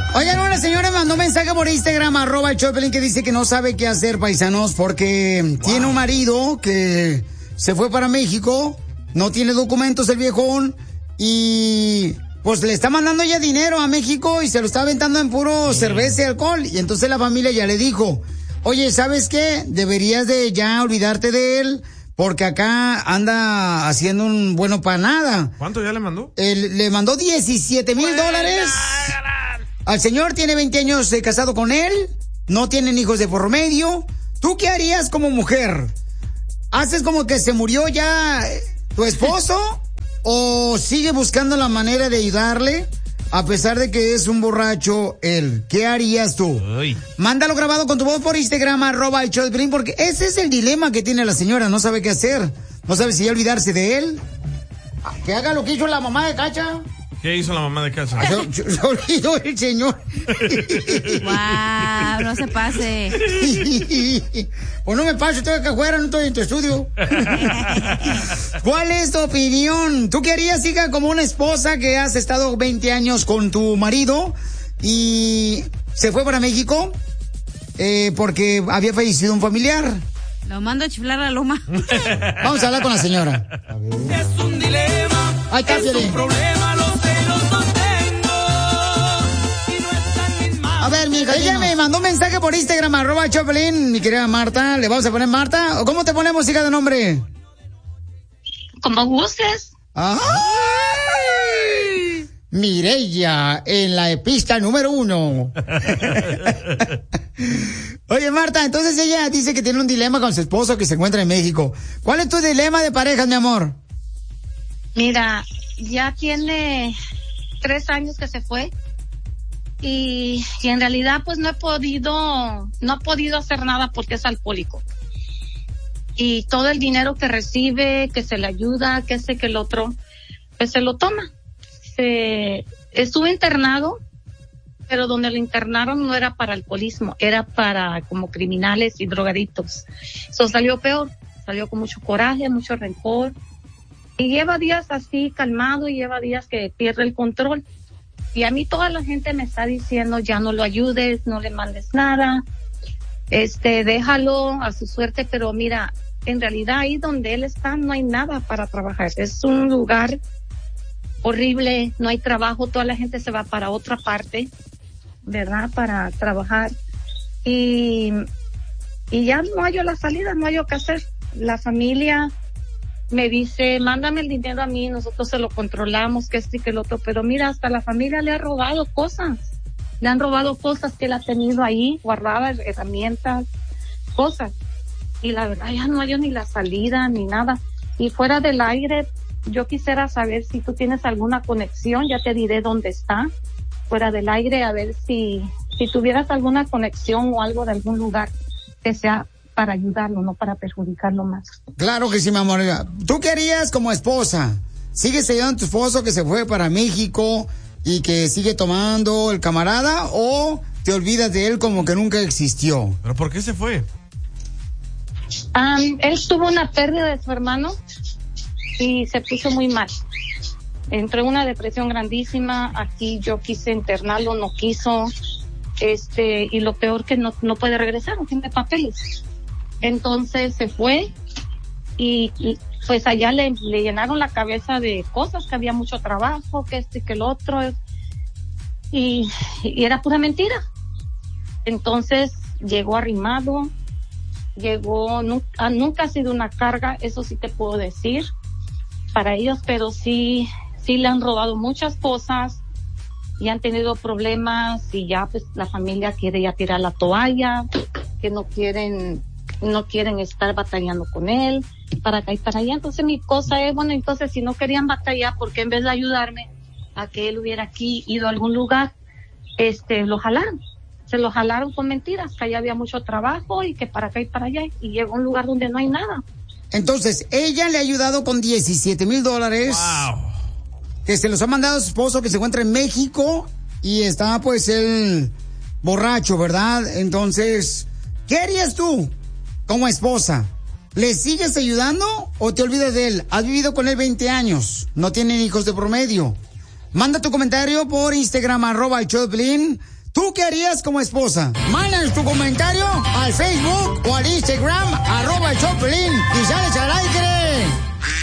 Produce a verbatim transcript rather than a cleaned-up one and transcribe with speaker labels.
Speaker 1: Oigan, una señora me mandó un mensaje por Instagram, arroba el Choplin, que dice que no sabe qué hacer, paisanos, porque wow. tiene un marido que se fue para México, no tiene documentos el viejón, y pues le está mandando ya dinero a México y se lo está aventando en puro sí. cerveza y alcohol. Y entonces la familia ya le dijo, oye, ¿sabes qué? Deberías de ya olvidarte de él, porque acá anda haciendo un bueno para nada.
Speaker 2: ¿Cuánto ya le mandó?
Speaker 1: Él, le mandó diecisiete mil dólares. Al señor tiene veinte años de casado con él, no tienen hijos de por medio. ¿Tú qué harías como mujer? ¿Haces como que se murió ya tu esposo o sigue buscando la manera de ayudarle a pesar de que es un borracho él? ¿Qué harías tú? Uy. Mándalo grabado con tu voz por Instagram, arroba el Choplin, porque ese es el dilema que tiene la señora, no sabe qué hacer, no sabe si ya olvidarse de él. Que haga lo que hizo la mamá de Cacha.
Speaker 2: ¿Qué hizo la mamá de Cacha?
Speaker 1: Se olvidó el señor.
Speaker 3: Wow, no se pase.
Speaker 1: Pues no me paso, estoy acá afuera, no estoy en tu estudio. ¿Cuál es tu opinión? ¿Tú qué harías, hija, como una esposa que has estado veinte años con tu marido y se fue para México eh, porque había fallecido un familiar?
Speaker 3: Lo mando a chiflar a la loma.
Speaker 1: Vamos a hablar con la señora. A ver.
Speaker 4: Es un dilema.
Speaker 1: Ay,
Speaker 4: es un problema, los celos no tengo. Y no están mis manos.
Speaker 1: A ver, mi hija, ella me mandó un mensaje por Instagram, arroba Choplin, mi querida Marta. ¿Le vamos a poner Marta? ¿O cómo te ponemos, hija, de nombre?
Speaker 5: Como gustes.
Speaker 1: ¡Ay! Mireya, en la pista número uno. Oye, Marta, entonces ella dice que tiene un dilema con su esposo que se encuentra en México. ¿Cuál es tu dilema de parejas, mi amor?
Speaker 5: Mira, ya tiene tres años que se fue y, y en realidad pues no he podido, no he podido hacer nada porque es alcohólico. Y todo el dinero que recibe, que se le ayuda, que ese, que el otro, pues se lo toma. Se, estuvo internado, pero donde lo internaron no era para alcoholismo, era para como criminales y drogadictos. Eso salió peor, salió con mucho coraje, mucho rencor. Y lleva días así calmado y lleva días que pierde el control. Y a mí toda la gente me está diciendo, ya no lo ayudes, no le mandes nada, este, déjalo a su suerte, pero mira, en realidad ahí donde él está no hay nada para trabajar. Es un lugar horrible, no hay trabajo, toda la gente se va para otra parte, ¿verdad? Para trabajar. Y, y ya no hallo la salida, no hallo qué hacer. La familia me dice, mándame el dinero a mí, nosotros se lo controlamos, que este y que el otro, pero mira, hasta la familia le ha robado cosas, le han robado cosas que él ha tenido ahí, guardadas, herramientas, cosas, y la verdad ya no hay ni la salida, ni nada, y fuera del aire, yo quisiera saber si tú tienes alguna conexión, ya te diré dónde está, fuera del aire, a ver si, si tuvieras alguna conexión o algo de algún lugar que sea para ayudarlo, no para perjudicarlo más.
Speaker 1: Claro que sí, mi amor. ¿Tú qué harías como esposa? ¿Sigues ayudando a tu esposo que se fue para México y que sigue tomando el camarada o te olvidas de él como que nunca existió?
Speaker 2: ¿Pero por qué se fue?
Speaker 5: Um, él tuvo una pérdida de su hermano y se puso muy mal. Entró en una depresión grandísima. Aquí yo quise internarlo, no quiso. Este, y lo peor que no, no puede regresar, no tiene papeles. Entonces se fue y, y pues allá le, le llenaron la cabeza de cosas, que había mucho trabajo, que este y que el otro, y, y era pura mentira. Entonces llegó arrimado, llegó, nunca, nunca ha sido una carga, eso sí te puedo decir, para ellos, pero sí, sí le han robado muchas cosas y han tenido problemas y ya pues la familia quiere ya tirar la toalla, que no quieren no quieren estar batallando con él, para acá y para allá. Entonces mi cosa es, bueno, entonces si no querían batallar, ¿por qué en vez de ayudarme a que él hubiera aquí ido a algún lugar, este, lo jalaron? Se lo jalaron con mentiras, que allá había mucho trabajo y que para acá y para allá, y llegó a un lugar donde no hay nada.
Speaker 1: Entonces, ella le ha ayudado con diecisiete mil dólares.
Speaker 2: Wow.
Speaker 1: Que se los ha mandado a su esposo que se encuentra en México y está pues él borracho, ¿verdad? Entonces, ¿qué harías tú como esposa? ¿Le sigues ayudando o te olvidas de él? Has vivido con él veinte años, no tienen hijos de promedio. Manda tu comentario por Instagram, arroba el Choplin. ¿Tú qué harías como esposa? Mándanos tu comentario al Facebook o al Instagram, arroba el